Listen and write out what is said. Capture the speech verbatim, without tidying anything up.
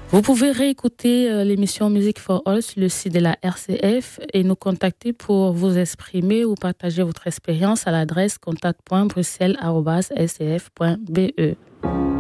Vous pouvez réécouter euh, l'émission Music for All sur le site de la R C F et nous contacter pour vous exprimer ou partager votre expérience à l'adresse contact point bruxelles arobase s c f point b e.